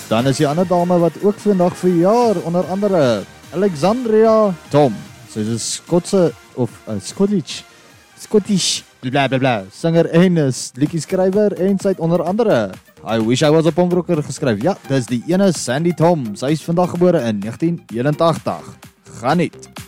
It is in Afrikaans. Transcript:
Dan is die ander dame wat ook vandag verjaar, onder andere Alexandria Tom. Sy is 'n Skotse of Scottish bla bla bla sanger en liedjie-skrywer en sy het onder andere I Wish I Was a Punk Rocker geskryf. Ja, dis die ene Sandy Tom. Sy is vandag gebore in 1981. Gaan niet.